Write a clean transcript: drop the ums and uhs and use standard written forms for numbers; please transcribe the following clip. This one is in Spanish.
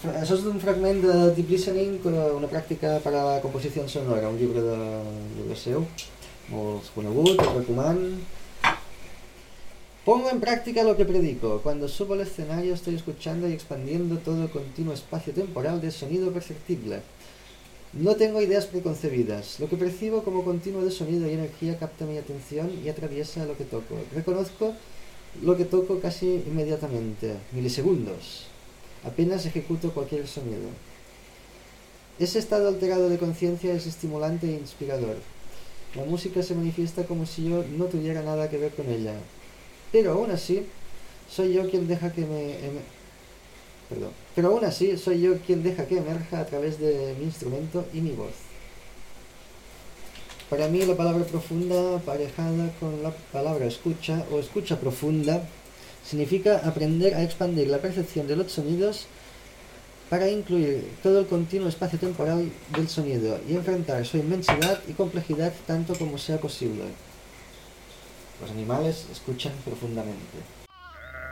això és d'un fragment de Deep Listening, una pràctica per a la composició sonora, un llibre seu, molt conegut, el recomano. Pongo en práctica lo que predico. Cuando subo al escenario estoy escuchando y expandiendo todo el continuo espacio temporal de sonido perceptible. No tengo ideas preconcebidas. Lo que percibo como continuo de sonido y energía capta mi atención y atraviesa lo que toco. Reconozco lo que toco casi inmediatamente, milisegundos. Apenas ejecuto cualquier sonido. Ese estado alterado de conciencia es estimulante e inspirador. La música se manifiesta como si yo no tuviera nada que ver con ella. Pero aún así, soy yo quien deja que emerja a través de mi instrumento y mi voz. Para mí la palabra profunda aparejada con la palabra escucha o escucha profunda significa aprender a expandir la percepción de los sonidos para incluir todo el continuo espacio temporal del sonido y enfrentar su inmensidad y complejidad tanto como sea posible. Los animales escuchan profundamente.